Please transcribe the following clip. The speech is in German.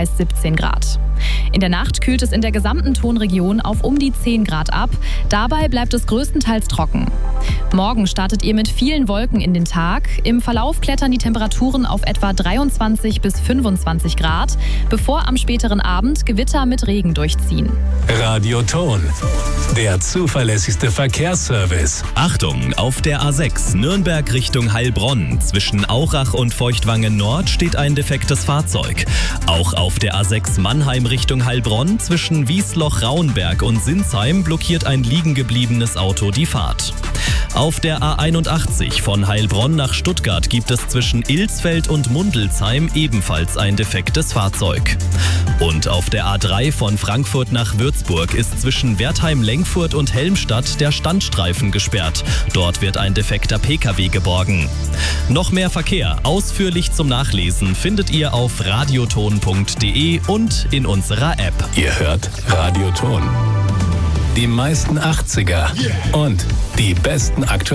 17 Grad. In der Nacht kühlt es in der gesamten Tonregion auf um die 10 Grad ab. Dabei bleibt es größtenteils trocken. Morgen startet ihr mit vielen Wolken in den Tag. Im Verlauf klettern die Temperaturen auf etwa 23 bis 25 Grad, bevor am späteren Abend Gewitter mit Regen durchziehen. Radioton, der zuverlässigste Verkehrsservice. Achtung, auf der A6 Nürnberg Richtung Heilbronn. Zwischen Aurach und Feuchtwangen Nord steht ein defektes Fahrzeug. Auch auf der A6 Mannheim Richtung Heilbronn zwischen Wiesloch-Rauenberg und Sinsheim blockiert ein liegen gebliebenes Auto die Fahrt. Auf der A81 von Heilbronn nach Stuttgart gibt es zwischen Ilsfeld und Mundelsheim ebenfalls ein defektes Fahrzeug. Und auf der A3 von Frankfurt nach Würzburg ist zwischen Wertheim-Lengfurt und Helmstadt der Standstreifen gesperrt. Dort wird ein defekter Pkw geborgen. Noch mehr Verkehr ausführlich zum Nachlesen findet ihr auf radioton.de und in unserer App. Ihr hört Radioton. Die meisten 80er und die besten aktuellen